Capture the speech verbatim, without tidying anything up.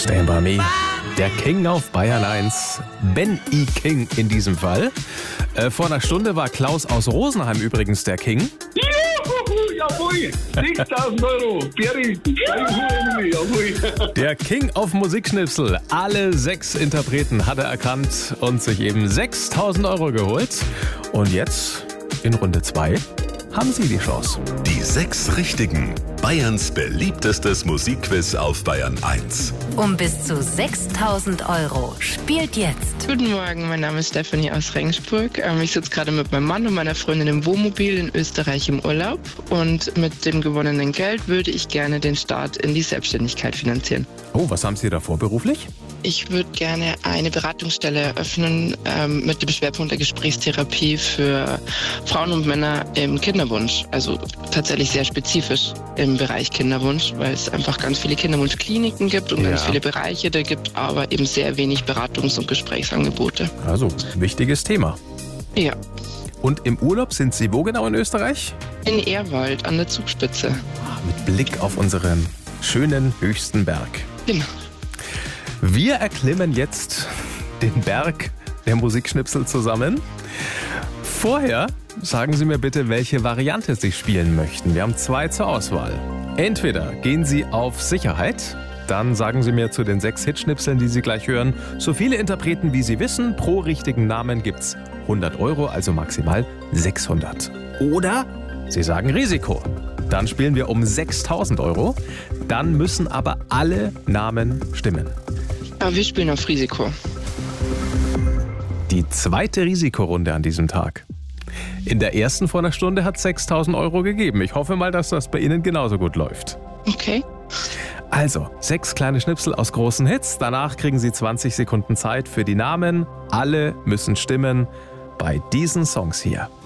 Stand by Me. Der King auf Bayern eins. Ben E. King in diesem Fall. Äh, vor einer Stunde war Klaus aus Rosenheim übrigens der King. Juhu, jawohl, sechstausend Euro. Berry, jawohl. Der King auf Musikschnipsel. Alle sechs Interpreten hat er erkannt und sich eben sechstausend Euro geholt. Und jetzt in Runde zwei haben Sie die Chance. Die sechs Richtigen. Bayerns beliebtestes Musikquiz auf Bayern eins. Um bis zu sechstausend Euro. Spielt jetzt. Guten Morgen, mein Name ist Stefanie aus Regensburg. Ich sitze gerade mit meinem Mann und meiner Freundin im Wohnmobil in Österreich im Urlaub. Und mit dem gewonnenen Geld würde ich gerne den Start in die Selbstständigkeit finanzieren. Oh, was haben Sie da vor beruflich? Ich würde gerne eine Beratungsstelle eröffnen ähm, mit dem Schwerpunkt der Gesprächstherapie für Frauen und Männer im Kinderwunsch. Also tatsächlich sehr spezifisch im Bereich Kinderwunsch, weil es einfach ganz viele Kinderwunschkliniken gibt und Ja. ganz viele Bereiche da gibt, aber eben sehr wenig Beratungs- und Gesprächsangebote. Also, wichtiges Thema. Ja, Und im Urlaub sind Sie wo genau in Österreich? in Ehrwald an der Zugspitze. Ah, mit Blick auf unseren schönen höchsten Berg. Genau. Wir erklimmen jetzt den Berg der Musikschnipsel zusammen. Vorher sagen Sie mir bitte, welche Variante Sie spielen möchten. Wir haben zwei zur Auswahl. Entweder gehen Sie auf Sicherheit, dann sagen Sie mir zu den sechs Hitschnipseln, die Sie gleich hören, so viele Interpreten, wie Sie wissen. Pro richtigen Namen gibt's hundert Euro, also maximal sechshundert. Oder Sie sagen Risiko. Dann spielen wir um sechstausend Euro. Dann müssen aber alle Namen stimmen. Aber wir spielen auf Risiko. Die zweite Risikorunde an diesem Tag. In der ersten vor einer Stunde hat es sechstausend Euro gegeben. Ich hoffe mal, dass das bei Ihnen genauso gut läuft. Okay. Also, sechs kleine Schnipsel aus großen Hits. Danach kriegen Sie zwanzig Sekunden Zeit für die Namen. Alle müssen stimmen bei diesen Songs hier.